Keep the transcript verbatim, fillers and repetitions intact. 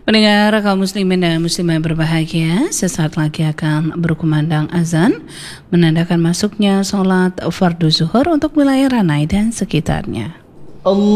Pendengar kaum muslimin dan muslimah yang berbahagia, sesaat lagi akan berkumandang azan menandakan masuknya sholat fardu zuhur untuk wilayah Ranai dan sekitarnya. Allah